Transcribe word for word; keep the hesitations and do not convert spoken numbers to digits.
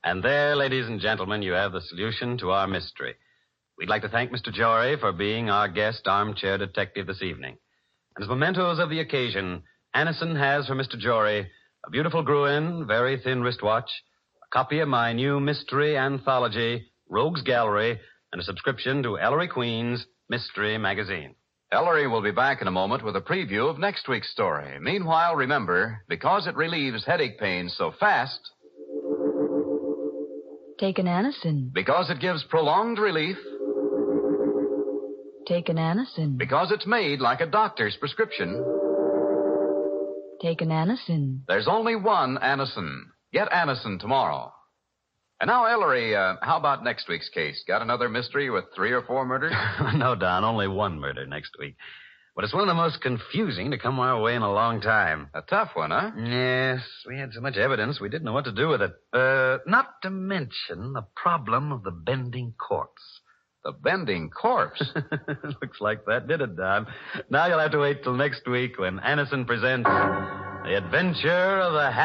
And there, ladies and gentlemen, you have the solution to our mystery. We'd like to thank Mister Jory for being our guest armchair detective this evening. And as mementos of the occasion, Anison has for Mister Jory a beautiful Gruen, very thin wristwatch, a copy of my new mystery anthology, Rogues Gallery, and a subscription to Ellery Queen's Mystery Magazine. Ellery will be back in a moment with a preview of next week's story. Meanwhile, remember, because it relieves headache pains so fast... Take an Anison. Because it gives prolonged relief... Take an Anison. Because it's made like a doctor's prescription... Take an Anison. There's only one Anison. Get Anison tomorrow. And now, Ellery, uh, how about next week's case? Got another mystery with three or four murders? No, Don, only one murder next week. But it's one of the most confusing to come our way in a long time. A tough one, huh? Yes, we had so much evidence we didn't know what to do with it. Uh, not to mention the problem of the bending corpse. The bending corpse? Looks like that did it, Don. Now you'll have to wait till next week when Anison presents The Adventure of the Happy